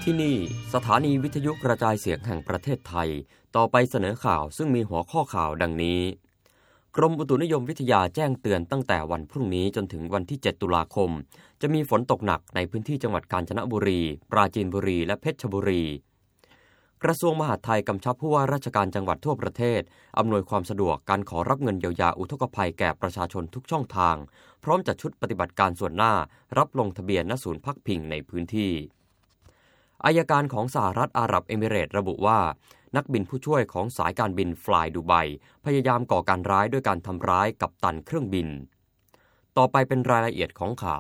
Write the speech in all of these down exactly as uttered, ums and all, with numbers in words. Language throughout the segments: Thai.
ที่นี่สถานีวิทยุกระจายเสียงแห่งประเทศไทยต่อไปเสนอข่าวซึ่งมีหัวข้อข่าวดังนี้กรมอุตุนิยมวิทยาแจ้งเตือนตั้งแต่วันพรุ่งนี้จนถึงวันที่เจ็ดตุลาคมจะมีฝนตกหนักในพื้นที่จังหวัดกาญจนบุรีปราจีนบุรีและเพชรบุรีกระทรวงมหาดไทยกำชับผู้ว่าราชการจังหวัดทั่วประเทศอำนวยความสะดวกการขอรับเงินเยียวยาอุทกภัยแก่ประชาชนทุกช่องทางพร้อมจัดชุดปฏิบัติการส่วนหน้ารับลงทะเบียนณศูนย์พักพิงในพื้นที่อัยการของสหรัฐอาหรับเอมิเรตส์ระบุว่านักบินผู้ช่วยของสายการบินฟลายดูไบพยายามก่อการร้ายด้วยการทำร้ายกัปตันเครื่องบินต่อไปเป็นรายละเอียดของข่าว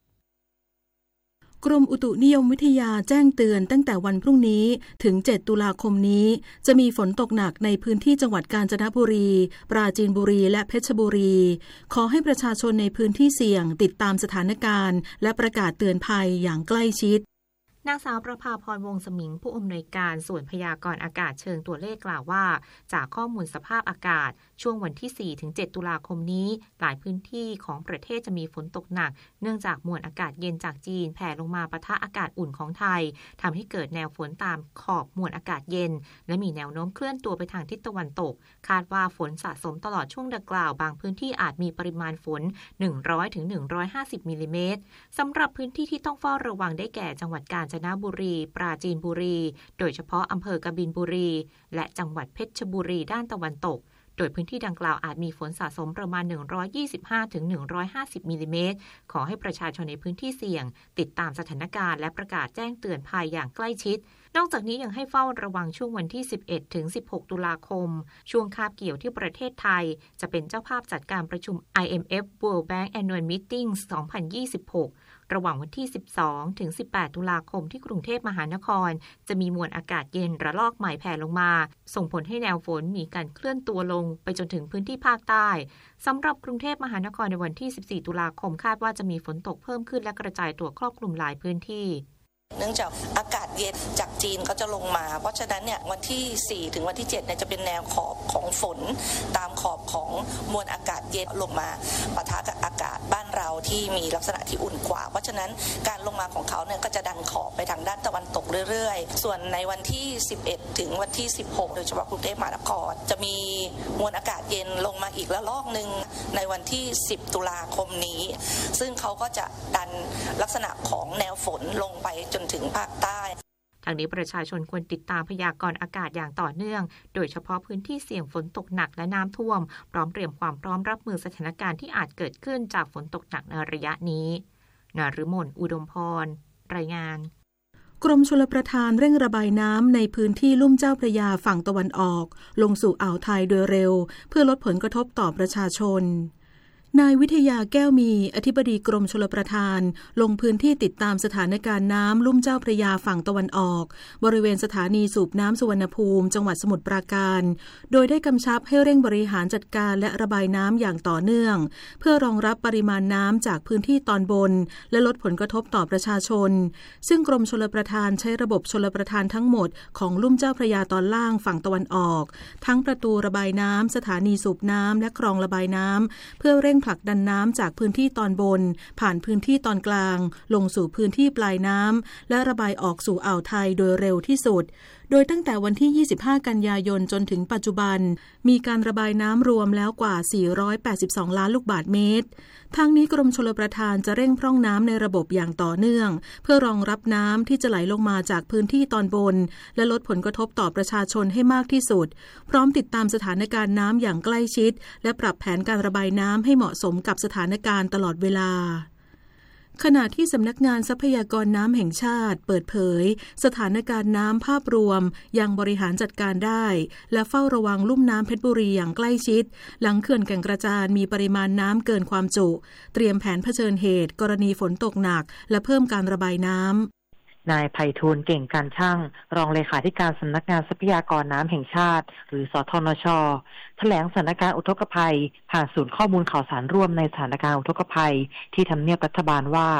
กรมอุตุนิยมวิทยาแจ้งเตือนตั้งแต่วันพรุ่งนี้ถึงเจ็ดตุลาคมนี้จะมีฝนตกหนักในพื้นที่จังหวัดกาญจนบุรีปราจีนบุรีและเพชรบุรีขอให้ประชาชนในพื้นที่เสี่ยงติดตามสถานการณ์และประกาศเตือนภัยอย่างใกล้ชิดนางสาวประภาพรวงศ์สมิงผู้อำนวยการส่วนพยากรณ์อากาศเชิงตัวเลขกล่าวว่าจากข้อมูลสภาพอากาศช่วงวันที่ สี่ถึงเจ็ด ตุลาคมนี้หลายพื้นที่ของประเทศจะมีฝนตกหนักเนื่องจากมวลอากาศเย็นจากจีนแผ่ลงมาปะทะอากาศอุ่นของไทยทำให้เกิดแนวฝนตามขอบมวลอากาศเย็นและมีแนวโน้มเคลื่อนตัวไปทางทิศตะวันตกคาดว่าฝนสะสมตลอดช่วงดังกล่าวบางพื้นที่อาจมีปริมาณฝน หนึ่งร้อยถึงหนึ่งร้อยห้าสิบ มิลลิเมตรสำหรับพื้นที่ที่ต้องเฝ้าระวังได้แก่จังหวัดกาญจนบุรีปราจีนบุรีโดยเฉพาะอำเภอกบินบุรีและจังหวัดเพชรบุรีด้านตะวันตกโดยพื้นที่ดังกล่าวอาจมีฝนสะสมประมาณ หนึ่งร้อยยี่สิบห้าถึงหนึ่งร้อยห้าสิบ มิลลิเมตรขอให้ประชาชนในพื้นที่เสี่ยงติดตามสถานการณ์และประกาศแจ้งเตือนภัยอย่างใกล้ชิดนอกจากนี้ยังให้เฝ้าระวังช่วงวันที่ สิบเอ็ดถึงสิบหก ตุลาคมช่วงคาบเกี่ยวที่ประเทศไทยจะเป็นเจ้าภาพจัดการประชุม ไอ เอ็ม เอฟ World Bank Annual Meeting สองพันยี่สิบหกระหว่างวันที่ สิบสองถึงสิบแปด ตุลาคมที่กรุงเทพมหานครจะมีมวลอากาศเย็นระลอกใหม่แผ่ลงมาส่งผลให้แนวฝนมีการเคลื่อนตัวลงไปจนถึงพื้นที่ภาคใต้สำหรับกรุงเทพมหานครในวันที่ สิบสี่ ตุลาคมคาดว่าจะมีฝนตกเพิ่มขึ้นและกระจายตัวครอบคลุมหลายพื้นที่เนื่องจากอากาศเย็นจากจีนเขาจะลงมาเพราะฉะนั้นเนี่ยวันที่สี่ถึงวันที่เจ็ดเนี่ยจะเป็นแนวขอบของฝนตามขอบของมวลอากาศเย็นลงมาปะทะกับอากาศบ้านเราที่มีลักษณะที่อุ่นกว่าเพราะฉะนั้นการลงมาของเขาเนี่ยก็จะดันขอบไปทางด้านตะวันตกเรื่อยๆส่วนในวันที่สิบเอ็ดถึงวันที่สิบหกโดยเฉพาะกรุงเทพมหานครจะมีมวลอากาศเย็นลงมาอีกระลอกนึงในวันที่สิบตุลาคมนี้ซึ่งเขาก็จะดันลักษณะของแนวฝนลงไปจนถึงภาคใต้ทางนี้ประชาชนควรติดตามพยากรณ์อากาศอย่างต่อเนื่องโดยเฉพาะพื้นที่เสี่ยงฝนตกหนักและน้ำท่วมพร้อมเตรียมความพร้อมรับมือสถานการณ์ที่อาจเกิดขึ้นจากฝนตกหนักในระยะนี้นฤมลอุดมพรรายงานกรมชลประทานเร่งระบายน้ำในพื้นที่ลุ่มเจ้าพระยาฝั่งตะวันออกลงสู่อ่าวไทยโดยเร็วเพื่อลดผลกระทบต่อประชาชนนายวิทยาแก้วมีอธิบดีกรมชลประทานลงพื้นที่ติดตามสถานการณ์น้ำลุ่มเจ้าพระยาฝั่งตะวันออกบริเวณสถานีสูบน้ำสุวรรณภูมิจังหวัดสมุทรปราการโดยได้กำชับให้เร่งบริหารจัดการและระบายน้ำอย่างต่อเนื่องเพื่อรองรับปริมาณน้ำจากพื้นที่ตอนบนและลดผลกระทบต่อประชาชนซึ่งกรมชลประทานใช้ระบบชลประทานทั้งหมดของลุ่มเจ้าพระยาตอนล่างฝั่งตะวันออกทั้งประตูระบายน้ำสถานีสูบน้ำและคลองระบายน้ำเพื่อเร่งผลักดันน้ำจากพื้นที่ตอนบนผ่านพื้นที่ตอนกลางลงสู่พื้นที่ปลายน้ำและระบายออกสู่อ่าวไทยโดยเร็วที่สุดโดยตั้งแต่วันที่ยี่สิบห้ากันยายนจนถึงปัจจุบันมีการระบายน้ำรวมแล้วกว่าสี่ร้อยแปดสิบสองล้านลูกบาศก์เมตรทางนี้กรมชลประทานจะเร่งพร่องน้ำในระบบอย่างต่อเนื่องเพื่อรองรับน้ำที่จะไหลลงมาจากพื้นที่ตอนบนและลดผลกระทบต่อประชาชนให้มากที่สุดพร้อมติดตามสถานการณ์น้ำอย่างใกล้ชิดและปรับแผนการระบายน้ำให้เหมาะสมกับสถานการณ์ตลอดเวลาขณะที่สำนักงานทรัพยากรน้ำแห่งชาติเปิดเผยสถานการณ์น้ำภาพรวมยังบริหารจัดการได้และเฝ้าระวังลุ่มน้ำเพชรบุรีอย่างใกล้ชิดหลังเขื่อนแก่งกระจานมีปริมาณน้ำเกินความจุเตรียมแผนเผชิญเหตุกรณีฝนตกหนักและเพิ่มการระบายน้ำนายไพฑูรย์เก่งการช่างรองเลขาธิการสำนักงานทรัพยากรน้ำแห่งชาติหรือสทนช.แถลงสถานการณ์อุทกภัยผ่านศูนย์ข้อมูลข่าวสารร่วมในสถานการณ์อุทกภัยที่ทำเนียบรัฐบาลว่า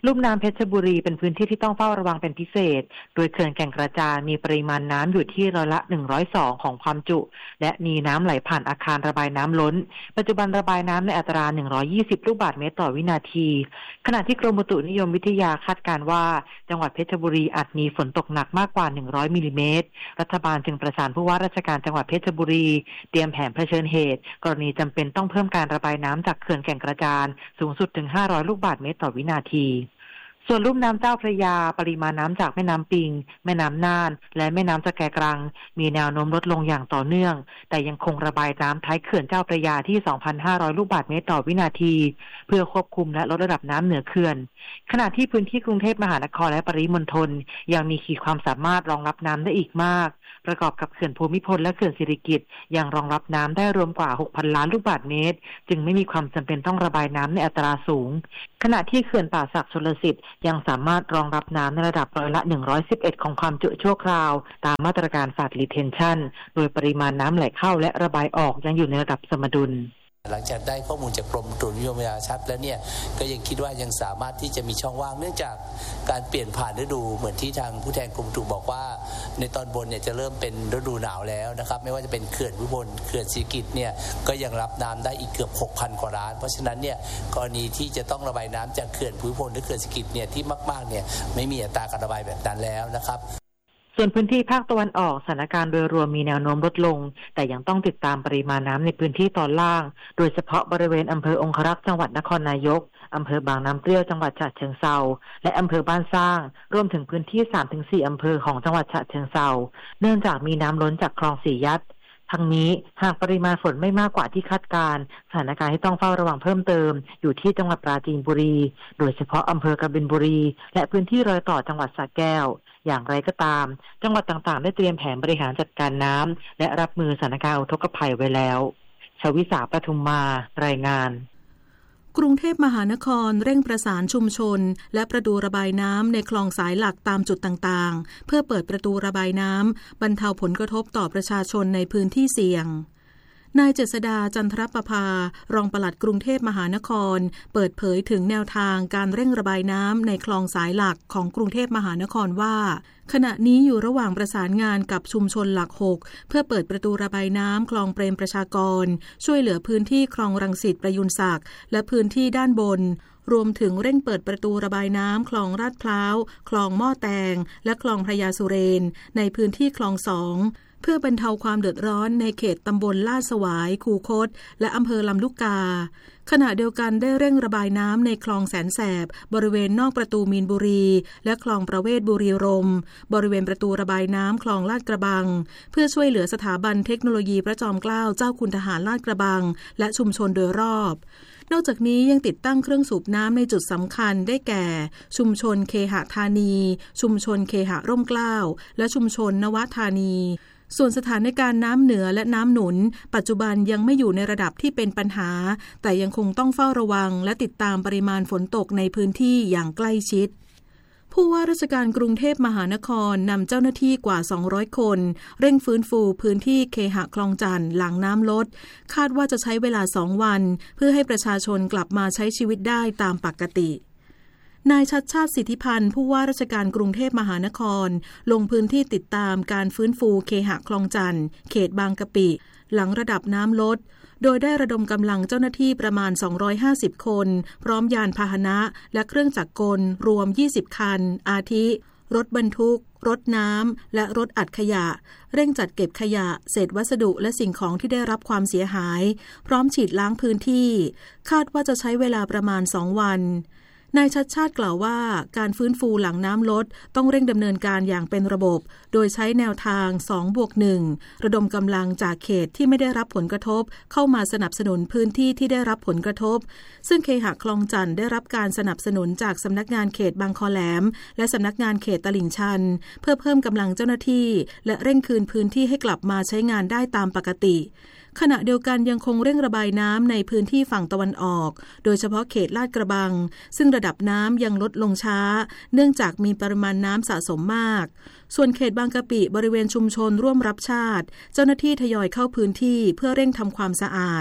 ลุ่มน้ำเพชรบุรีเป็นพื้นที่ที่ต้องเฝ้าระวังเป็นพิเศษโดยเขื่อนแก่งกระจานมีปริมาณน้ำอยู่ที่ร้อยละหนึ่งร้อยสองของความจุและมีน้ำไหลผ่านอาคารระบายน้ำล้นปัจจุบันระบายน้ำในอัตราหนึ่งร้อยยี่สิบลูกบาศก์เมตรต่อวินาทีขณะที่กรมอุตุนิยมวิทยาคาดการณ์ว่าจังหวัดเพชรบุรีอาจมีฝนตกหนักมากกว่าหนึ่งร้อยมิลลิเมตรรัฐบาลจึงประสานผู้ว่าราชการจังหวัดเพชรบุรีเตรียมแผนเผชิญเหตุกรณีจำเป็นต้องเพิ่มการระบายน้ำจากเขื่อนแก่งกระจานสูงสุดถึงห้าร้อยลูกบาศก์เมตรต่อวินาทีส่วนลุ่มน้ำเจ้าพระยาปริมาณน้ำจากแม่น้ำปิงแม่น้ำน่านและแม่น้ำตะแกกรังมีแนวโน้มลดลงอย่างต่อเนื่องแต่ยังคงระบายน้ำท้ายเขื่อนเจ้าพระยาที่ สองพันห้าร้อย ลูกบาศก์เมตรต่อวินาทีเพื่อควบคุมและลดระดับน้ำเหนือเขื่อนขณะที่พื้นที่กรุงเทพมหานครและปริมณฑลยังมีขีดความสามารถรองรับน้ำได้อีกมากประกอบกับเขื่อนภูมิพลและเขื่อนสิริกิติ์ยังรองรับน้ำได้รวมกว่า หกพัน ล้านลูกบาศก์เมตรจึงไม่มีความจำเป็นต้องระบายน้ำในอัตราสูงขณะที่เขื่อนป่าสักชลสิทธิ์ยังสามารถรองรับน้ำในระดับร้อยละหนึ่งร้อยสิบเอ็ดของความจุชั่วคราวตามมาตรการ Flood Retention โดยปริมาณน้ำไหลเข้าและระบายออกยังอยู่ในระดับสมดุลหลังจากได้ข้อมูลจากกรมอุตุนิยมวิทยาชัดแล้วเนี่ยก็ยังคิดว่ายังสามารถที่จะมีช่องว่างเนื่องจากการเปลี่ยนผ่านฤดูเหมือนที่ทางผู้แทนกรมอุตุบอกว่าในตอนบนเนี่ยจะเริ่มเป็นฤดูหนาวแล้วนะครับไม่ว่าจะเป็นเขื่อนภูมิพลเขื่อนสิริกิติ์เนี่ยก็ยังรับน้ำได้อีกเกือบ หกพัน กว่าล้านเพราะฉะนั้นเนี่ยกรณีที่จะต้องระบายน้ำจากเขื่อนภูมิพลหรือเขื่อนสิริกิติ์เนี่ยที่มากๆเนี่ยไม่มีอัตราการระบายแบบนั้นแล้วนะครับส่วนพื้นที่ภาคตะวันออกสถานการณ์โดยรวมมีแนวโน้มลดลงแต่ยังต้องติดตามปริมาณน้ำในพื้นที่ตอนล่างโดยเฉพาะบริเวณอำเภอองครักษ์จังหวัดนครนายกอำเภอบางน้ำเปรี้ยวจังหวัดฉะเชิงเทราและอำเภอบ้านสร้างรวมถึงพื้นที่ สามถึงสี่ อำเภอของจังหวัดฉะเชิงเทราเนื่องจากมีน้ำล้นจากคลองสี่ยัดทั้งนี้หากปริมาณฝนไม่มากกว่าที่คาดการสถานการณ์ที่ต้องเฝ้าระวังเพิ่มเติมอยู่ที่จังหวัดปราจีนบุรีโดยเฉพาะอำเภอกบินบุรีและพื้นที่รอยต่อจังหวัดสระแก้วอย่างไรก็ตามจังหวัดต่างๆได้เตรียมแผนบริหารจัดการน้ำและรับมือสถานการณ์อุทกภัยไว้แล้วชวิสาปทุมมารายงานกรุงเทพมหานครเร่งประสานชุมชนและประตูระบายน้ำในคลองสายหลักตามจุดต่างๆเพื่อเปิดประตูระบายน้ำบรรเทาผลกระทบต่อประชาชนในพื้นที่เสี่ยงนายเจษฎาจันทรประภารองปลัดกรุงเทพมหานครเปิดเผยถึงแนวทางการเร่งระบายน้ำในคลองสายหลักของกรุงเทพมหานครว่าขณะนี้อยู่ระหว่างประสานงานกับชุมชนหลักหกเพื่อเปิดประตูระบายน้ำคลองเปรมประชากรช่วยเหลือพื้นที่คลองรังสิตประยุนศักดิ์และพื้นที่ด้านบนรวมถึงเร่งเปิดประตูระบายน้ำคลองลาดพร้าวคลองหม้อแตงและคลองพระยาสุเรนในพื้นที่คลองสองเพื่อบรรเทาความเดือดร้อนในเขตตำบลลาดสวายคูคตและอำเภอลำลูกกาขณะเดียวกันได้เร่งระบายน้ำในคลองแสนแสบบริเวณนอกประตูมีนบุรีและคลองประเวศบุรีรมย์บริเวณประตูระบายน้ำคลองลาดกระบังเพื่อช่วยเหลือสถาบันเทคโนโลยีพระจอมเกล้าเจ้าคุณทหารลาดกระบังและชุมชนโดยรอบนอกจากนี้ยังติดตั้งเครื่องสูบน้ำในจุดสำคัญได้แก่ชุมชนเคหธานีชุมชนเคหร่มเกล้าและชุมชนนวธานีส่วนสถานการณ์น้ำเหนือและน้ำหนุนปัจจุบันยังไม่อยู่ในระดับที่เป็นปัญหาแต่ยังคงต้องเฝ้าระวังและติดตามปริมาณฝนตกในพื้นที่อย่างใกล้ชิดผู้ว่าราชการกรุงเทพมหานครนำเจ้าหน้าที่กว่าสองร้อยคนเร่งฟื้นฟูพื้นที่เคหะคลองจันทน์หลังน้ำลดคาดว่าจะใช้เวลาสองวันเพื่อให้ประชาชนกลับมาใช้ชีวิตได้ตามปกตินายชัชชาติสิทธิพันธ์ผู้ว่าราชการกรุงเทพมหานครลงพื้นที่ติดตามการฟื้นฟูเคหะคลองจันทน์เขตบางกะปิหลังระดับน้ำลดโดยได้ระดมกำลังเจ้าหน้าที่ประมาณสองร้อยห้าสิบคนพร้อมยานพาหนะและเครื่องจักรกลรวมยี่สิบคันอาทิรถบรรทุกรถน้ำและรถอัดขยะเร่งจัดเก็บขยะเศษวัสดุและสิ่งของที่ได้รับความเสียหายพร้อมฉีดล้างพื้นที่คาดว่าจะใช้เวลาประมาณสองวันนายชัชชาติกล่าวว่าการฟื้นฟูหลังน้ำลดต้องเร่งดำเนินการอย่างเป็นระบบโดยใช้แนวทาง สองบวกหนึ่ง ระดมกำลังจากเขตที่ไม่ได้รับผลกระทบเข้ามาสนับสนุนพื้นที่ที่ได้รับผลกระทบซึ่งเคหะคลองจันทน์ได้รับการสนับสนุนจากสำนักงานเขตบางคอแหลมและสำนักงานเขตตลิ่งชันเพื่อเพิ่มกำลังเจ้าหน้าที่และเร่งคืนพื้นที่ให้กลับมาใช้งานได้ตามปกติขณะเดียวกันยังคงเร่งระบายน้ำในพื้นที่ฝั่งตะวันออกโดยเฉพาะเขตลาดกระบังซึ่งระดับน้ำยังลดลงช้าเนื่องจากมีปริมาณน้ำสะสมมากส่วนเขตบางกะปิบริเวณชุมชนร่วมรับชาติเจ้าหน้าที่ทยอยเข้าพื้นที่เพื่อเร่งทำความสะอาด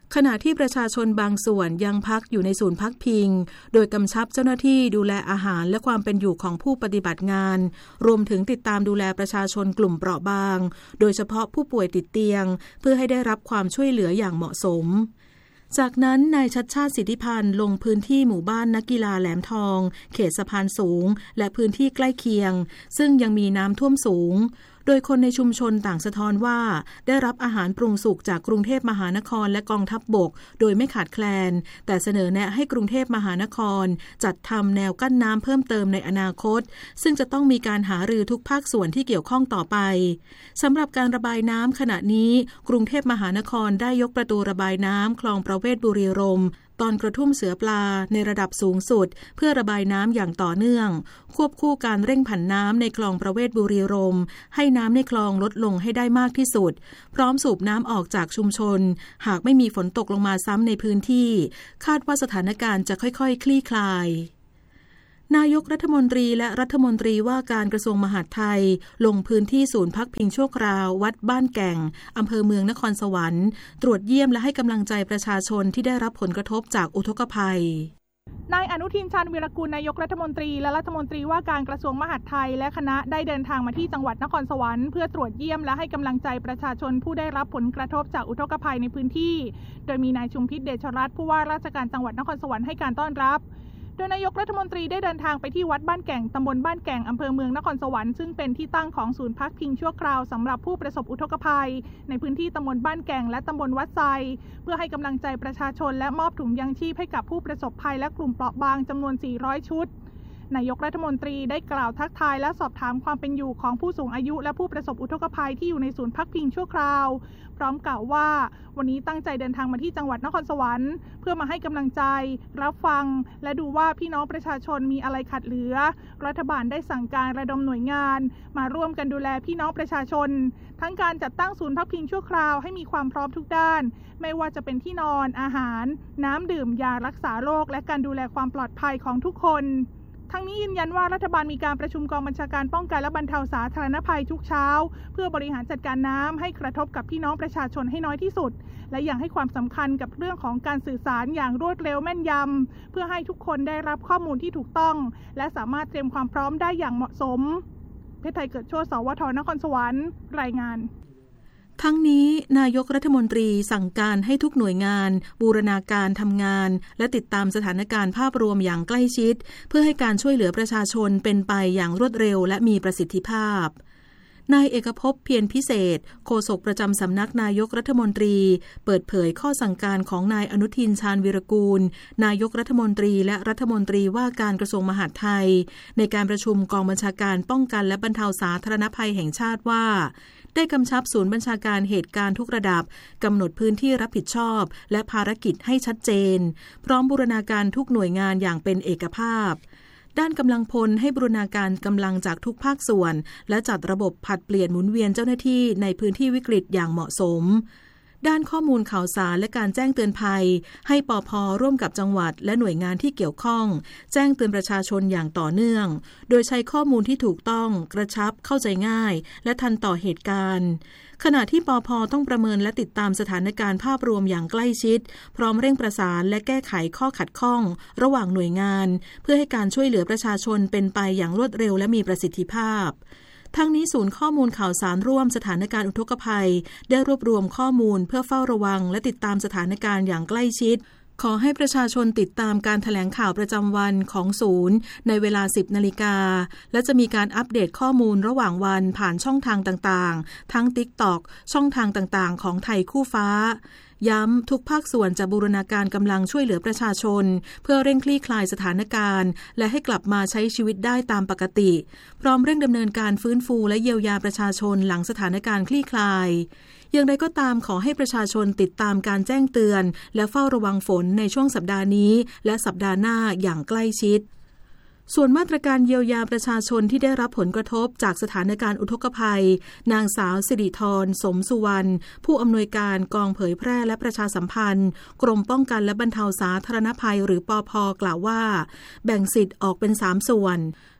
ขณะที่ประชาชนบางส่วนยังพักอยู่ในศูนย์พักพิงโดยกำชับเจ้าหน้าที่ดูแลอาหารและความเป็นอยู่ของผู้ปฏิบัติงานรวมถึงติดตามดูแลประชาชนกลุ่มเปราะบางโดยเฉพาะผู้ป่วยติดเตียงเพื่อให้ได้รับความช่วยเหลืออย่างเหมาะสมจากนั้นนายชัชชาติสิทธิพันธ์ลงพื้นที่หมู่บ้านนักกีฬาแหลมทองเขตสะพานสูงและพื้นที่ใกล้เคียงซึ่งยังมีน้ำท่วมสูงโดยคนในชุมชนต่างสะท้อนว่าได้รับอาหารปรุงสุกจากกรุงเทพมหานครและกองทัพบกโดยไม่ขาดแคลนแต่เสนอแนะให้กรุงเทพมหานครจัดทำแนวกั้นน้ำเพิ่มเติมในอนาคตซึ่งจะต้องมีการหารือทุกภาคส่วนที่เกี่ยวข้องต่อไปสำหรับการระบายน้ำขณะนี้กรุงเทพมหานครได้ยกประตูระบายน้ำคลองประเวศบุรีรมย์ตอนกระทุ่มเสือปลาในระดับสูงสุดเพื่อระบายน้ำอย่างต่อเนื่องควบคู่การเร่งผันน้ำในคลองประเวศบุรีรมย์ให้น้ำในคลองลดลงให้ได้มากที่สุดพร้อมสูบน้ำออกจากชุมชนหากไม่มีฝนตกลงมาซ้ำในพื้นที่คาดว่าสถานการณ์จะค่อยๆคลี่คลายนายกรัฐมนตรีและรัฐมนตรีว่าการกระทรวงมหาดไทยลงพื้นที่ศูนย์พักพิงชั่วคราววัดบ้านแก่งอำเภอเมืองนครสวรรค์ตรวจเยี่ยมและให้กำลังใจประชาชนที่ได้รับผลกระทบจากอุทกภัยนายอนุทินชาญวีรกูลนายกรัฐมนตรีและรัฐมนตรีว่าการกระทรวงมหาดไทยและคณะได้เดินทางมาที่จังหวัดนครสวรรค์เพื่อตรวจเยี่ยมและให้กำลังใจประชาชนผู้ได้รับผลกระทบจากอุทกภัยในพื้นที่โดยมีนายชุมพิษเดชรัตน์ผู้ว่าราชการจังหวัดนครสวรรค์ให้การต้อนรับโดยนายกรัฐมนตรีได้เดินทางไปที่วัดบ้านแก่งตำบลบ้านแก่งอำเภอเมืองนครสวรรค์ซึ่งเป็นที่ตั้งของศูนย์พักพิงชั่วคราวสำหรับผู้ประสบอุทกภัยในพื้นที่ตำบลบ้านแก่งและตำบลวัดไซเพื่อให้กำลังใจประชาชนและมอบถุงยังชีพให้กับผู้ประสบภัยและกลุ่มเปราะบางจำนวนสี่ร้อยชุดนายกรัฐมนตรีได้กล่าวทักทายและสอบถามความเป็นอยู่ของผู้สูงอายุและผู้ประสบอุทกภัยที่อยู่ในศูนย์พักพิงชั่วคราวพร้อมกล่าวว่าวันนี้ตั้งใจเดินทางมาที่จังหวัดนครสวรรค์เพื่อมาให้กำลังใจรับฟังและดูว่าพี่น้องประชาชนมีอะไรขาดเหลือรัฐบาลได้สั่งการระดมหน่วยงานมาร่วมกันดูแลพี่น้องประชาชนทั้งการจัดตั้งศูนย์พักพิงชั่วคราวให้มีความพร้อมทุกด้านไม่ว่าจะเป็นที่นอนอาหารน้ำดื่มยารักษาโรคและการดูแลความปลอดภัยของทุกคนทั้งนี้ยืนยันว่ารัฐบาลมีการประชุมกองบัญชาการป้องกันและบรรเทาสาธารณภัยทุกเช้าเพื่อบริหารจัดการน้ำให้กระทบกับพี่น้องประชาชนให้น้อยที่สุดและยังให้ความสำคัญกับเรื่องของการสื่อสารอย่างรวดเร็วแม่นยำเพื่อให้ทุกคนได้รับข้อมูลที่ถูกต้องและสามารถเตรียมความพร้อมได้อย่างเหมาะสมเพชรไทยเกิดโชติ สวท นครสวรรค์รายงานทั้งนี้นายกรัฐมนตรีสั่งการให้ทุกหน่วยงานบูรณาการทำงานและติดตามสถานการณ์ภาพรวมอย่างใกล้ชิดเพื่อให้การช่วยเหลือประชาชนเป็นไปอย่างรวดเร็วและมีประสิทธิภาพนายเอกภพเพียรพิเศษโฆษกประจำสำนักนายกรัฐมนตรีเปิดเผยข้อสั่งการของนายอนุทินชาญวีรกูลนายกรัฐมนตรีและรัฐมนตรีว่าการกระทรวงมหาดไทยในการประชุมกองบัญชาการป้องกันและบรรเทาสาธารณภัยแห่งชาติว่าได้กำชับศูนย์บัญชาการเหตุการณ์ทุกระดับกำหนดพื้นที่รับผิดชอบและภารกิจให้ชัดเจนพร้อมบูรณาการทุกหน่วยงานอย่างเป็นเอกภาพด้านกำลังพลให้บูรณาการกำลังจากทุกภาคส่วนและจัดระบบผลัดเปลี่ยนหมุนเวียนเจ้าหน้าที่ในพื้นที่วิกฤตอย่างเหมาะสมด้านข้อมูลข่าวสารและการแจ้งเตือนภัยให้ปภ.ร่วมกับจังหวัดและหน่วยงานที่เกี่ยวข้องแจ้งเตือนประชาชนอย่างต่อเนื่องโดยใช้ข้อมูลที่ถูกต้องกระชับเข้าใจง่ายและทันต่อเหตุการณ์ขณะที่ปภ.ต้องประเมินและติดตามสถานการณ์ภาพรวมอย่างใกล้ชิดพร้อมเร่งประสานและแก้ไขข้อขัดข้องระหว่างหน่วยงานเพื่อให้การช่วยเหลือประชาชนเป็นไปอย่างรวดเร็วและมีประสิทธิภาพทั้งนี้ศูนย์ข้อมูลข่าวสารร่วมสถานการณ์อุทกภัยได้รวบรวมข้อมูลเพื่อเฝ้าระวังและติดตามสถานการณ์อย่างใกล้ชิดขอให้ประชาชนติดตามการแถลงข่าวประจำวันของศูนย์ในเวลา สิบนาฬิกาและจะมีการอัปเดตข้อมูลระหว่างวันผ่านช่องทางต่างๆทั้ง TikTok ช่องทางต่างๆของไทยคู่ฟ้าย้ำทุกภาคส่วนจะบูรณาการกำลังช่วยเหลือประชาชนเพื่อเร่งคลี่คลายสถานการณ์และให้กลับมาใช้ชีวิตได้ตามปกติพร้อมเร่งดำเนินการฟื้นฟูและเยียวยาประชาชนหลังสถานการณ์คลี่คลายอย่างไรก็ตามขอให้ประชาชนติดตามการแจ้งเตือนและเฝ้าระวังฝนในช่วงสัปดาห์นี้และสัปดาห์หน้าอย่างใกล้ชิดส่วนมาตรการเยียวยาประชาชนที่ได้รับผลกระทบจากสถานการณ์อุทกภัยนางสาวสิริธรสมสุวรรณผู้อำนวยการกองเผยแพร่และประชาสัมพันธ์กรมป้องกันและบรรเทาสาธารณภัยหรือปภ.กล่าวว่าแบ่งสิทธิ์ออกเป็นสามส่วน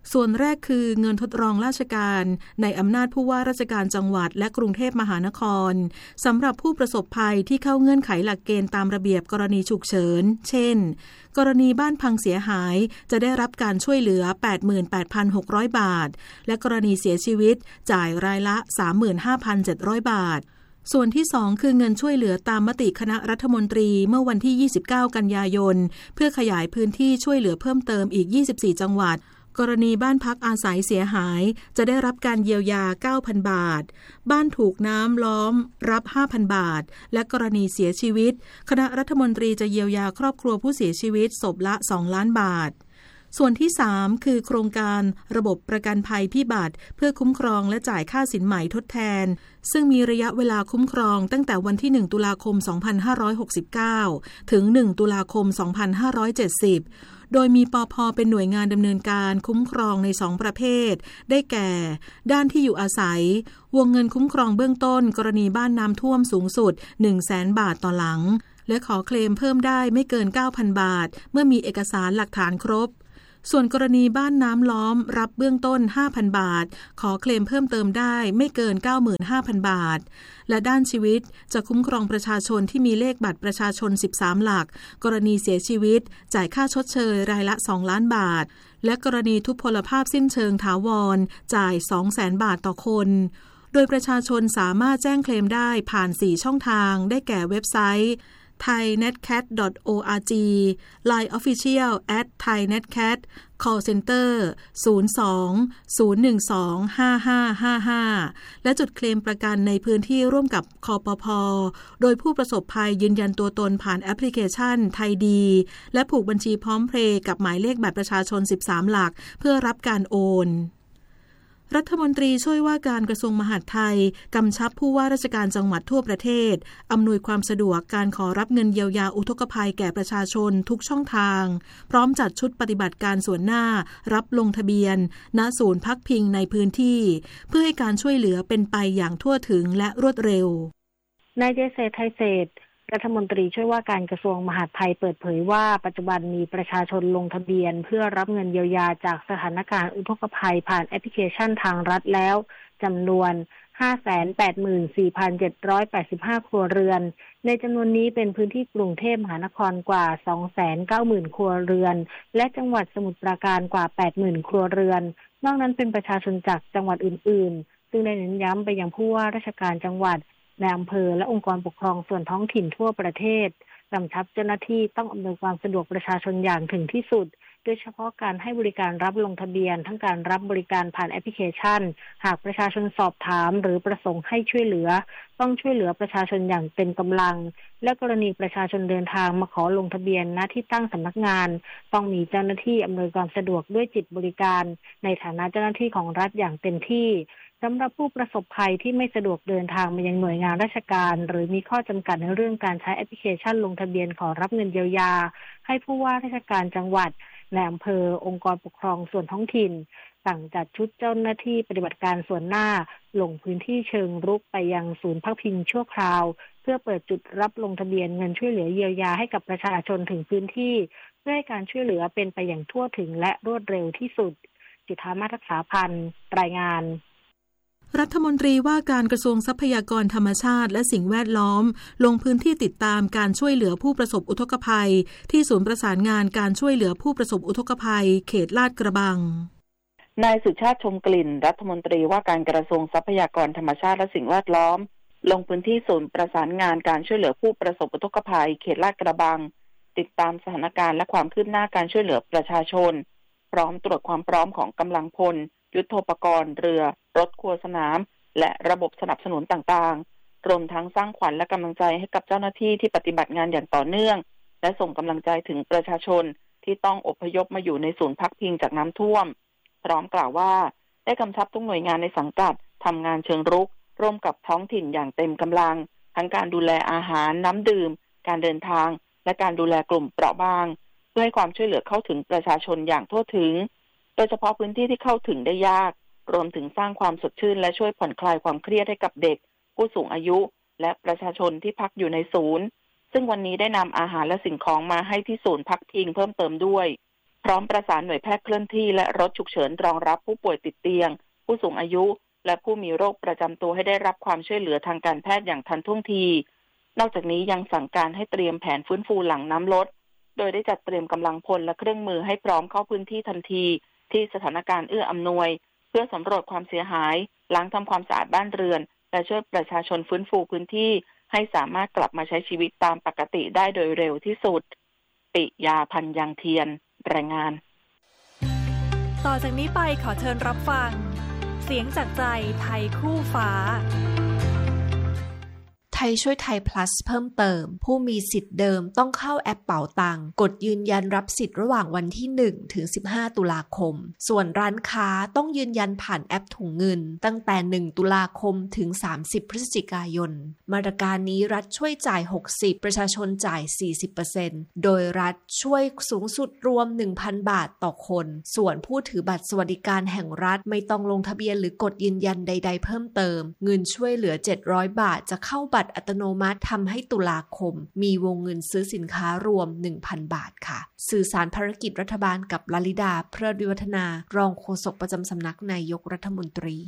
ส่วนแรกคือเงินทดลองราชการในอำนาจผู้ว่าราชการจังหวัดและกรุงเทพมหานครสำหรับผู้ประสบภัยที่เข้าเงื่อนไขหลักเกณฑ์ตามระเบียบกรณีฉุกเฉินเช่นกรณีบ้านพังเสียหายจะได้รับการช่วยเหลือ แปดหมื่นแปดพันหกร้อย บาทและกรณีเสียชีวิตจ่ายรายละ สามหมื่นห้าพันเจ็ดร้อย บาทส่วนที่สองคือเงินช่วยเหลือตามมติคณะรัฐมนตรีเมื่อวันที่ยี่สิบเก้ากันยายนเพื่อขยายพื้นที่ช่วยเหลือเพิ่มเติมอีกยี่สิบสี่จังหวัดกรณีบ้านพักอาศัยเสียหายจะได้รับการเยียวยา เก้าพัน บาทบ้านถูกน้ำล้อมรับ ห้าพัน บาทและกรณีเสียชีวิตคณะรัฐมนตรีจะเยียวยาครอบครัวผู้เสียชีวิตศพละสองล้านบาทส่วนที่สามคือโครงการระบบประกันภัยพิบัติเพื่อคุ้มครองและจ่ายค่าสินไหมทดแทนซึ่งมีระยะเวลาคุ้มครองตั้งแต่วันที่หนึ่งตุลาคมสองพันห้าร้อยหกสิบเก้าถึงหนึ่งตุลาคมสองพันห้าร้อยเจ็ดสิบโดยมีปภ.เป็นหน่วยงานดำเนินการคุ้มครองในสองประเภทได้แก่ด้านที่อยู่อาศัยวงเงินคุ้มครองเบื้องต้นกรณีบ้านน้ำท่วมสูงสุด หนึ่งแสน บาทต่อหลังและขอเคลมเพิ่มได้ไม่เกิน เก้าพัน บาทเมื่อมีเอกสารหลักฐานครบส่วนกรณีบ้านน้ำล้อมรับเบื้องต้น ห้าพัน บาทขอเคลมเพิ่มเติมได้ไม่เกิน เก้าหมื่นห้าพัน บาทและด้านชีวิตจะคุ้มครองประชาชนที่มีเลขบัตรประชาชนสิบสามหลักกรณีเสียชีวิตจ่ายค่าชดเชยรายละสองล้านบาทและกรณีทุพพลภาพสิ้นเชิงถาวรจ่าย สองแสน บาทต่อคนโดยประชาชนสามารถแจ้งเคลมได้ผ่านสี่ช่องทางได้แก่เว็บไซต์ไทยเน็ตแคท ดอท โอ อาร์ จี ไลน์ Official แอท ไทยเน็ตแคท Call Center ศูนย์ สอง ศูนย์ หนึ่ง สอง ห้า ห้า ห้า ห้าและจุดเคลมประกันในพื้นที่ร่วมกับคปภ.โดยผู้ประสบภัยยืนยันตัวตนผ่านแอปพลิเคชันไทยดีและผูกบัญชีพร้อมเพย์กับหมายเลขบัตรประชาชนสิบสามหลักเพื่อรับการโอนรัฐมนตรีช่วยว่าการกระทรวงมหาดไทยกำชับผู้ว่าราชการจังหวัดทั่วประเทศอำนวยความสะดวกการขอรับเงินเยียวยาอุทกภัยแก่ประชาชนทุกช่องทางพร้อมจัดชุดปฏิบัติการส่วนหน้ารับลงทะเบียนณศูนย์พักพิงในพื้นที่เพื่อให้การช่วยเหลือเป็นไปอย่างทั่วถึงและรวดเร็วนายเจษฎา ไทยเศรษฐ์รัฐมนตรีช่วยว่าการกระทรวงมหาดไทยเปิดเผยว่าปัจจุบันมีประชาชนลงทะเบียนเพื่อรับเงินเยียวยาจากสถานการณ์อุทกภัยผ่านแอปพลิเคชันทางรัฐแล้วจำนวน ห้าแสนแปดหมื่นสี่พันเจ็ดร้อยแปดสิบห้า ครัวเรือนในจำนวนนี้เป็นพื้นที่กรุงเทพมหานครกว่า สองแสนเก้าหมื่น ครัวเรือนและจังหวัดสมุทรปราการกว่า แปดหมื่น ครัวเรือนนอกนั้นเป็นประชาชนจากจังหวัดอื่นๆซึ่งได้เน้นย้ำไปยังผู้ว่าราชการจังหวัดในอำเภอและองค์กรปกครองส่วนท้องถิ่นทั่วประเทศกำชับเจ้าหน้าที่ต้องอำนวยความสะดวกประชาชนอย่างถึงที่สุดโดยเฉพาะการให้บริการรับลงทะเบียนทั้งการรับบริการผ่านแอปพลิเคชันหากประชาชนสอบถามหรือประสงค์ให้ช่วยเหลือต้องช่วยเหลือประชาชนอย่างเต็มกำลังและกรณีประชาชนเดินทางมาขอลงทะเบียนณที่ตั้งสำนักงานต้องมีเจ้าหน้าที่อำนวยความสะดวกด้วยจิตบริการในฐานะเจ้าหน้าที่ของรัฐอย่างเต็มที่สำหรับผู้ประสบภัยที่ไม่สะดวกเดินทางมายังหน่วยงานราชการหรือมีข้อจำกัดในเรื่องการใช้แอปพลิเคชันลงทะเบียนขอรับเงินเยียวยาให้ผู้ว่าราชการจังหวัดในอำเภอองค์กรปกครองส่วนท้องถิ่นสั่งจัดชุดเจ้าหน้าที่ปฏิบัติการส่วนหน้าลงพื้นที่เชิงรุกไปยังศูนย์พักพิงชั่วคราวเพื่อเปิดจุดรับลงทะเบียนเงินช่วยเหลือเยียวยาให้กับประชาชนถึงพื้นที่เพื่อให้การช่วยเหลือเป็นไปอย่างทั่วถึงและรวดเร็วที่สุดจุฑามาศ รักษาพันธ์รายงานรัฐมนตรีว่าการกระทรวงทรัพยากรธรรมชาติและสิ่งแวดล้อมลงพื้นที่ติดตามการช่วยเหลือผู้ประสบอุทกภัยที่ศูนย์ประสานงานการช่วยเหลือผู้ประสบอุทกภัยเขตลาดกระบังนายสุชาติชมกลิ่นรัฐมนตรีว่าการกระทรวงทรัพยากรธรรมชาติและสิ่งแวดล้อมลงพื้นที่ศูนย์ประสานงานการช่วยเหลือผู้ประสบอุทกภัยเขตลาดกระบังติดตามสถานการณ์และความคืบหน้าการช่วยเหลือประชาชนพร้อมตรวจความพร้อมของกำลังพลยุทโธปกรณ์เรือรถครัวสนามและระบบสนับสนุนต่างๆรวมทั้งสร้างขวัญและกำลังใจให้กับเจ้าหน้าที่ที่ปฏิบัติงานอย่างต่อเนื่องและส่งกำลังใจถึงประชาชนที่ต้องอพยพมาอยู่ในศูนย์พักพิงจากน้ำท่วมพร้อมกล่าวว่าได้กำชับทุกหน่วยงานในสังกัดทำงานเชิงรุกร่วมกับท้องถิ่นอย่างเต็มกำลังทั้งการดูแลอาหารน้ำดื่มการเดินทางและการดูแลกลุ่มเปราะบางเพื่อให้ความช่วยเหลือเข้าถึงประชาชนอย่างทั่วถึงโดยเฉพาะพื้นที่ที่เข้าถึงได้ยากรวมถึงสร้างความสดชื่นและช่วยผ่อนคลายความเครียดให้กับเด็กผู้สูงอายุและประชาชนที่พักอยู่ในศูนย์ซึ่งวันนี้ได้นำอาหารและสิ่งของมาให้ที่ศูนย์พักพิงเพิ่มเติมด้วยพร้อมประสานหน่วยแพทย์เคลื่อนที่และรถฉุกเฉินรองรับผู้ป่วยติดเตียงผู้สูงอายุและผู้มีโรคประจำตัวให้ได้รับความช่วยเหลือทางการแพทย์อย่างทันท่วงทีนอกจากนี้ยังสั่งการให้เตรียมแผนฟื้นฟูหลังน้ำลดโดยได้จัดเตรียมกำลังพลและเครื่องมือให้พร้อมเข้าพื้นที่ทันทีที่สถานการณ์เอื้ออำนวยเพื่อสำรวจความเสียหายล้างทำความสะอาดบ้านเรือนและช่วยประชาชนฟื้นฟูพื้นที่ให้สามารถกลับมาใช้ชีวิตตามปกติได้โดยเร็วที่สุดปิยาพันยังเทียนรายงานต่อจากนี้ไปขอเชิญรับฟังเสียงจากใจไทยคู่ฟ้าไทยช่วยไทย plus เพิ่มเติมผู้มีสิทธิ์เดิมต้องเข้าแอปเป๋าตังกดยืนยันรับสิทธิ์ระหว่างวันที่หนึ่งถึงสิบห้าตุลาคมส่วนร้านค้าต้องยืนยันผ่านแอปถุงเงินตั้งแต่หนึ่งตุลาคมถึงสามสิบพฤศจิกายนมาตรการนี้รัฐช่วยจ่ายหกสิบประชาชนจ่าย สี่สิบเปอร์เซ็นต์ โดยรัฐช่วยสูงสุดรวม หนึ่งพัน บาทต่อคนส่วนผู้ถือบัตรสวัสดิการแห่งรัฐไม่ต้องลงทะเบียนหรือกดยืนยันใดๆเพิ่มเติมเงินช่วยเหลือเจ็ดร้อยบาทจะเข้าบัตรอัตโนมัติทำให้ตุลาคมมีวงเงินซื้อสินค้ารวม หนึ่งพัน บาทค่ะสื่อสารภารกิจรัฐบาลกับลลิดาเพลิดวิวัฒนารองโฆษกประจำสำนักนายกรัฐมนตรี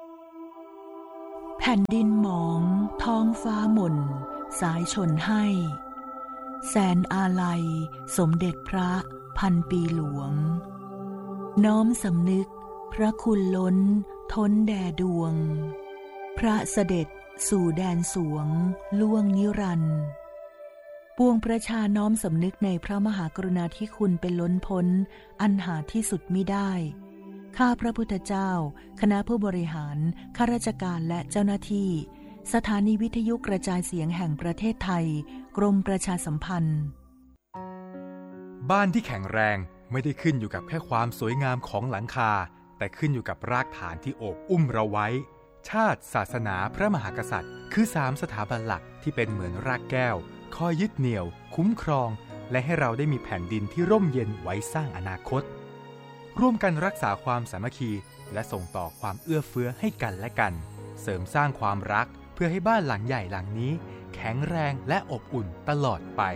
แผ่นดินหมองท้องฟ้าหม่นสายชนให้แสนอาลัยสมเด็จพระพันปีหลวงน้อมสำนึกพระคุณล้นท้นแด่ดวงพระเสด็จสู่แดนสวงล่วงนิรันดร์ปวงประชาน้อมสำนึกในพระมหากรุณาธิคุณเป็นล้นพ้นอันหาที่สุดมิได้ข้าพระพุทธเจ้าคณะผู้บริหารข้าราชการและเจ้าหน้าที่สถานีวิทยุกระจายเสียงแห่งประเทศไทยกรมประชาสัมพันธ์บ้านที่แข็งแรงไม่ได้ขึ้นอยู่กับแค่ความสวยงามของหลังคาแต่ขึ้นอยู่กับรากฐานที่โอบอุ้มเราไว้ชาติศาสนาพระมหากษัตริย์คือสามสถาบันหลักที่เป็นเหมือนรากแก้วคอยยึดเหนี่ยวคุ้มครองและให้เราได้มีแผ่นดินที่ร่มเย็นไว้สร้างอนาคตร่วมกันรักษาความสามัคคีและส่งต่อความเอื้อเฟื้อให้กันและกันเสริมสร้างความรักเพื่อให้บ้านหลังใหญ่หลังนี้แข็งแรงและอบอุ่นตลอดไป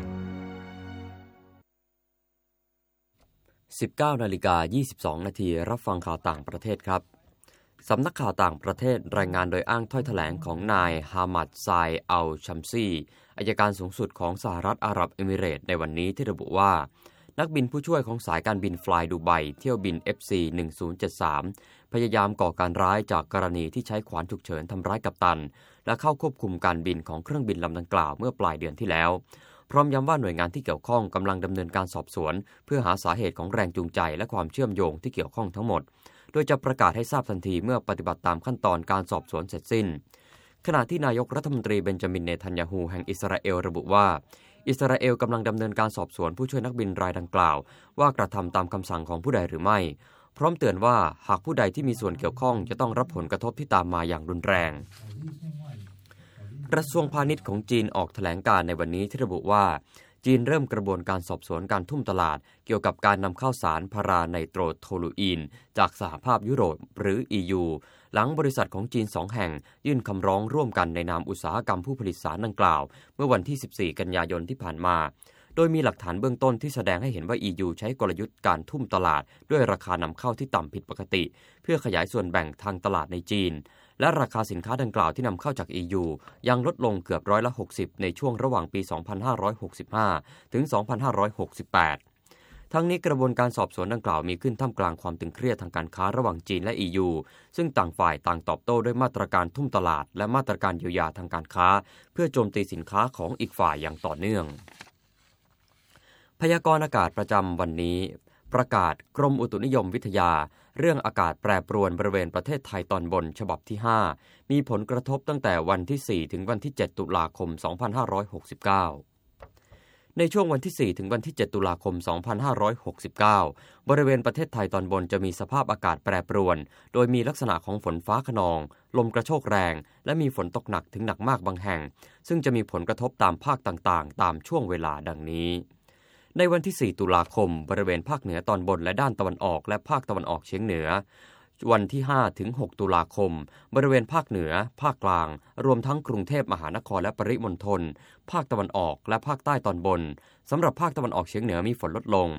สิบเก้านาฬิกายี่สิบสองนาทีรับฟังข่าวต่างประเทศครับสำนักข่าวต่างประเทศรายงานโดยอ้างถ้อยแถลงของนายฮามัดไซอัลชัมซีอัยการสูงสุดของสหรัฐอาหรับเอมิเรตส์ในวันนี้ที่ระบุว่านักบินผู้ช่วยของสายการบินฟลายดูไบเที่ยวบิน เอฟ ซี หนึ่งศูนย์เจ็ดสาม พยายามก่อการร้ายจากกรณีที่ใช้ขวานฉุกเฉินทำร้ายกัปตันและเข้าควบคุมการบินของเครื่องบินลำดังกล่าวเมื่อปลายเดือนที่แล้วพร้อมย้ำว่าหน่วยงานที่เกี่ยวข้องกำลังดำเนินการสอบสวนเพื่อหาสาเหตุของแรงจูงใจและความเชื่อมโยงที่เกี่ยวข้องทั้งหมดโดยจะประกาศให้ทราบทันทีเมื่อปฏิบัติตามขั้นตอนการสอบสวนเสร็จสิ้นขณะที่นายกรัฐมนตรีเบนจามินเนทันยาฮูแห่งอิสราเอลระบุว่าอิสราเอลกำลังดำเนินการสอบสวนผู้ช่วยนักบินรายดังกล่าวว่ากระทำตามคำสั่งของผู้ใดหรือไม่พร้อมเตือนว่าหากผู้ใดที่มีส่วนเกี่ยวข้องจะต้องรับผลกระทบที่ตามมาอย่างรุนแรงกระทรวงพาณิชย์ของจีนออกแถลงการในวันนี้ที่ระบุว่าจีนเริ่มกระบวนการสอบสวนการทุ่มตลาดเกี่ยวกับการนำเข้าสารพาราไนโตรโทลูอีนจากสหภาพยุโรปหรือ อี ยู หลังบริษัทของจีนสองแห่งยื่นคำร้องร่วมกันในนามอุตสาหกรรมผู้ผลิตสารดังกล่าวเมื่อวันที่สิบสี่กันยายนที่ผ่านมาโดยมีหลักฐานเบื้องต้นที่แสดงให้เห็นว่า อี ยู ใช้กลยุทธ์การทุ่มตลาดด้วยราคานำเข้าที่ต่ำผิดปกติเพื่อขยายส่วนแบ่งทางตลาดในจีนและราคาสินค้าดังกล่าวที่นำเข้าจาก อี ยู ยังลดลงเกือบร้อยละหกสิบในช่วงระหว่างปี สองพันห้าร้อยหกสิบห้า ถึง สองพันห้าร้อยหกสิบแปด ทั้งนี้กระบวนการสอบสวนดังกล่าวมีขึ้นท่ามกลางความตึงเครียดทางการค้าระหว่างจีนและ อี ยู ซึ่งต่างฝ่ายต่างตอบโต้ด้วยมาตรการทุ่มตลาดและมาตรการเยียวยาทางการค้าเพื่อโจมตีสินค้าของอีกฝ่ายอย่างต่อเนื่องพยากรณ์อากาศประจำวันนี้ประกาศกรมอุตุนิยมวิทยาเรื่องอากาศแปรปรวนบริเวณประเทศไทยตอนบนฉบับที่ห้ามีผลกระทบตั้งแต่วันที่สี่ถึงวันที่เจ็ดตุลาคมสองพันห้าร้อยหกสิบเก้าในช่วงวันที่สี่ถึงวันที่เจ็ดตุลาคมสองพันห้าร้อยหกสิบเก้าบริเวณประเทศไทยตอนบนจะมีสภาพอากาศแปรปรวนโดยมีลักษณะของฝนฟ้าคะนองลมกระโชกแรงและมีฝนตกหนักถึงหนักมากบางแห่งซึ่งจะมีผลกระทบตามภาคต่างๆตามช่วงเวลาดังนี้ในวันที่สี่ตุลาคมบริเวณภาคเหนือตอนบนและด้านตะวันออกและภาคตะวันออกเฉียงเหนือวันที่ห้าถึงหกตุลาคมบริเวณภาคเหนือภาคกลางรวมทั้งกรุงเทพมหานครและปริมณฑลภาคตะวันออกและภาคใต้ตอนบนสำหรับภาคตะวันออกเฉียงเหนือมีฝนลดลง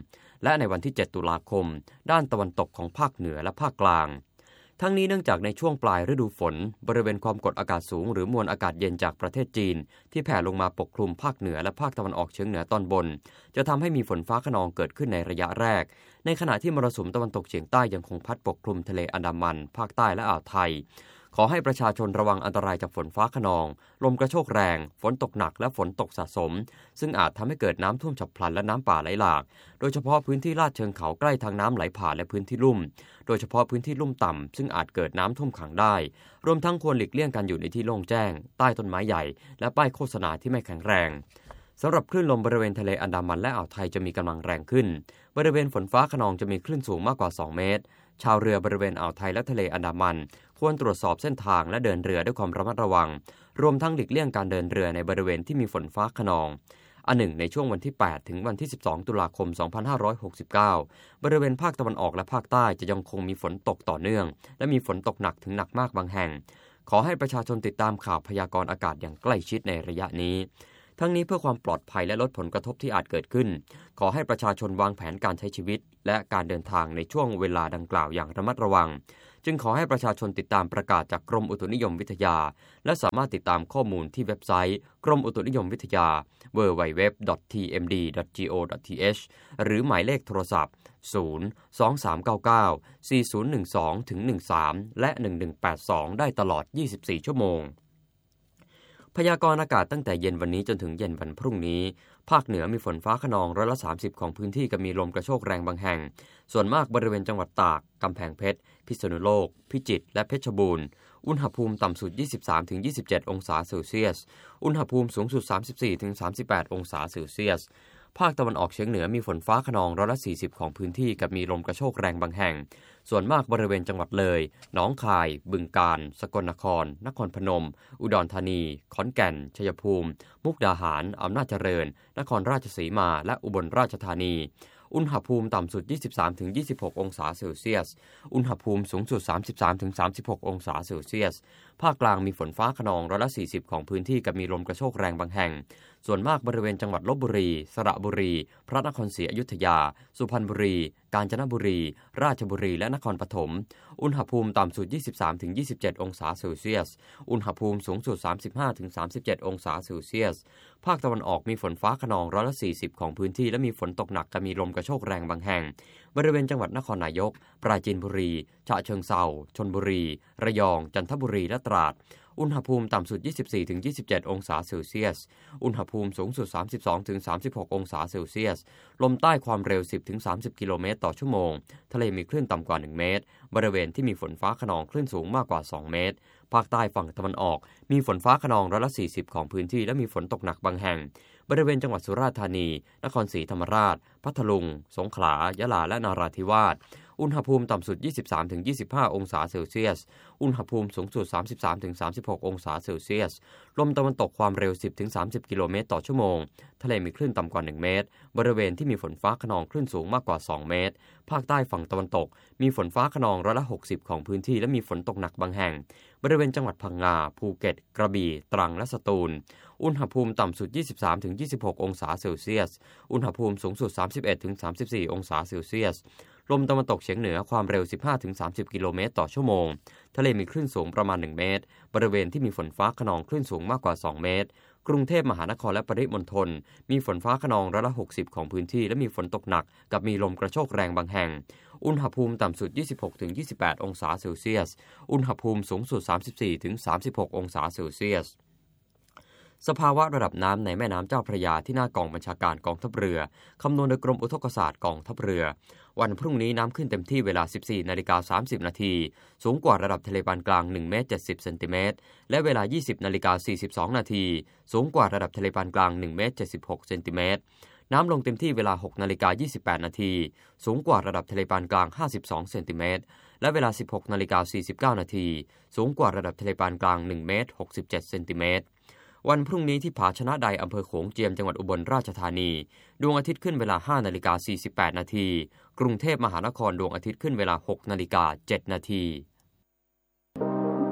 และในวันที่เจ็ดตุลาคมด้านตะวันตกของภาคเหนือและภาคกลางทั้งนี้เนื่องจากในช่วงปลายฤดูฝนบริเวณความกดอากาศสูงหรือมวลอากาศเย็นจากประเทศจีนที่แผ่ลงมาปกคลุมภาคเหนือและภาคตะวันออกเฉียงเหนือตอนบนจะทำให้มีฝนฟ้าคะนองเกิดขึ้นในระยะแรกในขณะที่มรสุมตะวันตกเฉียงใต้ยังคงพัดปกคลุมทะเลอันดามันภาคใต้และอ่าวไทยขอให้ประชาชนระวังอันตรายจากฝนฟ้าคะนองลมกระโชกแรงฝนตกหนักและฝนตกสะสมซึ่งอาจทำให้เกิดน้ำท่วมฉับพลันและน้ำป่าไหลหลากโดยเฉพาะพื้นที่ลาดเชิงเขาใกล้ทางน้ำไหลผ่านและพื้นที่ลุ่มโดยเฉพาะพื้นที่ลุ่มต่ำซึ่งอาจเกิดน้ำท่วมขังได้รวมทั้งควรหลีกเลี่ยงการอยู่ในที่โล่งแจ้งใต้ต้นไม้ใหญ่และป้ายโฆษณาที่ไม่แข็งแรงสำหรับคลื่นลมบริเวณทะเลอันดามันและอ่าวไทยจะมีกำลังแรงขึ้นบริเวณฝนฟ้าคะนองจะมีคลื่นสูงมากกว่าสองเมตรชาวเรือบริเวณอ่าวไทยและทะเลอันดามันควรตรวจสอบเส้นทางและเดินเรือด้วยความระมัดระวังรวมทั้งหลีกเลี่ยงการเดินเรือในบริเวณที่มีฝนฟ้าคะนองอันหนึ่งในช่วงวันที่แปดถึงวันที่สิบสองตุลาคมสองพันห้าร้อยหกสิบเก้าบริเวณภาคตะวันออกและภาคใต้จะยังคงมีฝนตกต่อเนื่องและมีฝนตกหนักถึงหนักมากบางแห่งขอให้ประชาชนติดตามข่าวพยากรณ์อากาศอย่างใกล้ชิดในระยะนี้ทั้งนี้เพื่อความปลอดภัยและลดผลกระทบที่อาจเกิดขึ้นขอให้ประชาชนวางแผนการใช้ชีวิตและการเดินทางในช่วงเวลาดังกล่าวอย่างระมัดระวังจึงขอให้ประชาชนติดตามประกาศจากกรมอุตุนิยมวิทยาและสามารถติดตามข้อมูลที่เว็บไซต์กรมอุตุนิยมวิทยา ดับเบิลยู ดับเบิลยู ดับเบิลยู ดอท ที เอ็ม ดี ดอท จี โอ ดอท ที เอช หรือหมายเลขโทรศัพท์ศูนย์ สอง สาม เก้า เก้า สี่ ศูนย์ หนึ่ง สอง หนึ่ง สาม และหนึ่ง หนึ่ง แปด สองได้ตลอดยี่สิบสี่ชั่วโมงพยากรณ์อากาศตั้งแต่เย็นวันนี้จนถึงเย็นวันพรุ่งนี้ภาคเหนือมีฝนฟ้าคะนองร้อยละสามสิบของพื้นที่กับมีลมกระโชกแรงบางแห่งส่วนมากบริเวณจังหวัดตากกำแพงเพชรพิษณุโลกพิจิตรและเพชรบูรณ์อุณหภูมิต่ำสุด ยี่สิบสามถึงยี่สิบเจ็ด องศาเซลเซียสอุณหภูมิสูงสุด สามสิบสี่ถึงสามสิบแปด องศาเซลเซียสภาคตะวันออกเฉียงเหนือมีฝนฟ้าคะนองร้อยละสี่สิบของพื้นที่กับมีลมกระโชกแรงบางแห่งส่วนมากบริเวณจังหวัดเลยหนองคายบึงกาฬสกลนครนครพนมอุดรธานีขอนแก่นชัยภูมิมุกดาหารอำนาจเจริญนครราชสีมาและอุบลราชธานีอุณหภูมิต่ำสุด ยี่สิบสามถึงยี่สิบหก องศาเซลเซียสอุณหภูมิสูงสุด สามสิบสามถึงสามสิบหก องศาเซลเซียสภาคกลางมีฝนฟ้าคะนองร้อยละสี่สิบของพื้นที่กับมีลมกระโชกแรงบางแห่งส่วนมากบริเวณจังหวัดลพบุรีสระบุรีพระนครศรีอยุธยาสุพรรณบุรีกาญจนบุรีราชบุรีและนครปฐมอุณหภูมิต่ำสุด ยี่สิบสามถึงยี่สิบเจ็ด องศาเซลเซียสอุณหภูมิสูงสุด สามสิบห้าถึงสามสิบเจ็ด องศาเซลเซียสภาคตะวันออกมีฝนฟ้าคะนองร้อยละสี่สิบของพื้นที่และมีฝนตกหนักกับมีลมกระโชกแรงบางแห่งบริเวณจังหวัดนครนายกปราจีนบุรีฉะเชิงเทราชลบุรีระยองจันทบุรีและตราดอุณหภูมิต่ำสุด ยี่สิบสี่ถึงยี่สิบเจ็ด องศาเซลเซียสอุณหภูมิสูงสุด สามสิบสองถึงสามสิบหก องศาเซลเซียสลมใต้ความเร็ว สิบถึงสามสิบ กิโลเมตรต่อชั่วโมงทะเลมีคลื่นต่ำกว่าหนึ่งเมตรบริเวณที่มีฝนฟ้าคะนองคลื่นสูงมากกว่าสองเมตรภาคใต้ฝั่งตะวันออกมีฝนฟ้าคะนองร้อยละสี่สิบของพื้นที่และมีฝนตกหนักบางแห่งบริเวณจังหวัดสุราษฎร์ธานีนครศรีธรรมราชพัทลุงสงขลายะลาและนราธิวาสอุณหภูมิต่ำสุด ยี่สิบสามถึงยี่สิบห้า องศาเซลเซียสอุณหภูมิสูงสุด สามสิบสามถึงสามสิบหก องศาเซลเซียสลมตะวันตกความเร็ว สิบถึงสามสิบ กิโลเมตรต่อชั่วโมงทะเลมีคลื่นต่ำกว่าหนึ่งเมตรบริเวณที่มีฝนฟ้าคะนองคลื่นสูงมากกว่าสองเมตรภาคใต้ฝั่งตะวันตกมีฝนฟ้าคะนองร้อยละหกสิบของพื้นที่และมีฝนตกหนักบางแห่งบริเวณจังหวัดพังงาภูเก็ตกระบี่ตรังและสตูลอุณหภูมิต่ำสุด ยี่สิบสามถึงยี่สิบหก องศาเซลเซียสอุณหภูมิสูงสุด สามสิบเอ็ดถึงสามสิบสี่ องศาเซลเซียสลมตะวันตกเฉียงเหนือความเร็ว สิบห้าถึงสามสิบ กิโลเมตรต่อชั่วโมงทะเลมีคลื่นสูงประมาณหนึ่งเมตรบริเวณที่มีฝนฟ้าคะนองคลื่นสูงมากกว่าสองเมตรกรุงเทพมหานครและปริมณฑลมีฝนฟ้าคะนองร้อยละหกสิบของพื้นที่และมีฝนตกหนักกับมีลมกระโชกแรงบางแห่งอุณหภูมิต่ำสุด ยี่สิบหกถึงยี่สิบแปด องศาเซลเซียสอุณหภูมิสูงสุด สามสิบสี่ถึงสามสิบหก องศาเซลเซียสสภาวะระดับน้ำในแม่น้ำเจ้าพระยาที่หน้ากองบัญชาการกองทัพเรือคำนวณโดยกรมอุทกศาสตร์กองทัพเรือวันพรุ่งนี้น้ำขึ้นเต็มที่เวลา สิบสี่นาฬิกาสามสิบ นาทีสูงกว่าระดับทะเลปานกลางหนึ่งเมตรเจ็ดสิบ เซนติเมตรและเวลา ยี่สิบนาฬิกาสี่สิบสอง นาทีสูงกว่าระดับทะเลปานกลางหนึ่งเมตรเจ็ดสิบหก เซนติเมตรน้ำลงเต็มที่เวลา หกนาฬิกายี่สิบแปด นาทีสูงกว่าระดับทะเลปานกลางห้าสิบสอง เซนติเมตรและเวลา สิบหกนาฬิกาสี่สิบเก้า นาทีสูงกว่าระดับทะเลปานกลางหนึ่งเมตรหกสิบเจ็ด เซนติเมตรวันพรุ่งนี้ที่ผาชนะใดอำเภอโขงเจียมจังหวัดอุบลราชธานีดวงอาทิตย์ขึ้นเวลา ห้านาฬิกาสี่สิบแปด นาทีกรุงเทพมหานครดวงอาทิตย์ขึ้นเวลา หกนาฬิกาเจ็ด นาที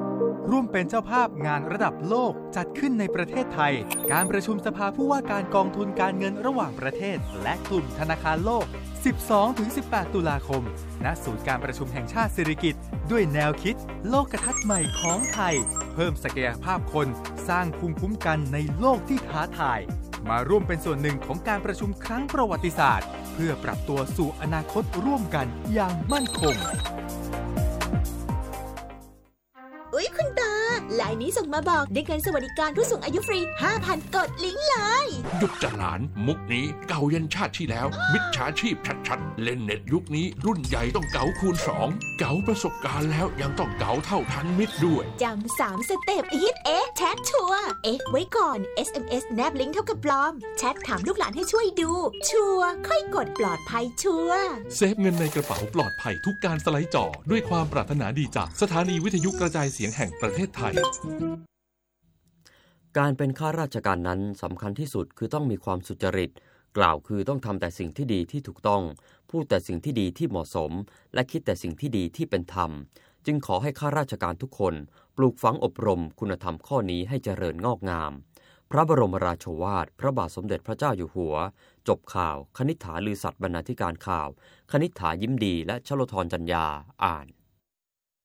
ร่วมเป็นเจ้าภาพงานระดับโลกจัดขึ้นในประเทศไทยการประชุมสภาผู้ว่าการกองทุนการเงินระหว่างประเทศและกลุ่มธนาคารโลก สิบสองถึงสิบแปด ตุลาคมณศูนย์การประชุมแห่งชาติสิริกิติ์ด้วยแนวคิดโลกทัศน์ใหม่ของไทยเพิ่มศักยภาพคนสร้างภูมิคุ้มกันในโลกที่ท้าทายมาร่วมเป็นส่วนหนึ่งของการประชุมครั้งประวัติศาสตร์เพื่อปรับตัวสู่อนาคตร่วมกันอย่างมั่นคงอุ๊ยคุณตาไลน์นี้ส่งมาบอกได้เงินสวัสดิการผู้สูงอายุฟรี ห้าพัน กดลิงก์เลยหยุดจะหลานมุกนี้เก่ายันชาติที่แล้วมิจฉาชีพชัดๆเล่นเน็ตยุคนี้รุ่นใหญ่ต้องเก๋าคูณสองเก๋าประสบการณ์แล้วยังต้องเก๋าเท่าทันมิตรด้วยจำสามสเต็ปฮิตเอ๊ะแชทชัวร์เอ๊ะไว้ก่อน เอส เอ็ม เอส แนบลิงก์เท่ากับปลอมแชทถามลูกหลานให้ช่วยดูชัวร์ค่อยกดปลอดภัยชัวร์เซฟเงินในกระเป๋าปลอดภัยทุกการสไลด์จอด้วยความปรารถนาดีจากสถานีวิทยุกระจายเสียงแห่งประเทศไทยการเป็นข้าราชการนั้นสำคัญที่สุดคือต้องมีความสุจริตกล่าวคือต้องทำแต่สิ่งที่ดีที่ถูกต้องพูดแต่สิ่งที่ดีที่เหมาะสมและคิดแต่สิ่งที่ดีที่เป็นธรรมจึงขอให้ข้าราชการทุกคนปลูกฝังอบรมคุณธรรมข้อนี้ให้เจริญงอกงามพระบรมราโชวาทพระบาทสมเด็จพระเจ้าอยู่หัวจบข่าวคณิษฐาลือสัตย์บรรณาธิการข่าวคณิษฐายิ้มดีและชโลธรจัญญาอ่าน